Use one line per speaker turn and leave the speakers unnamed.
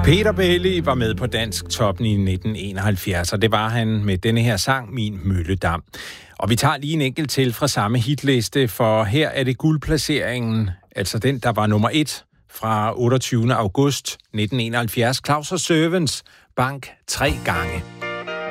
Peter Belli var med på Dansk Toppen i 1971, og det var han med denne her sang, Min Mølledam. Og vi tager lige en enkelt til fra samme hitliste, for her er det guldplaceringen, altså den, der var nummer 1 fra 28. august 1971. Claus og Servants, Bank 3 gange.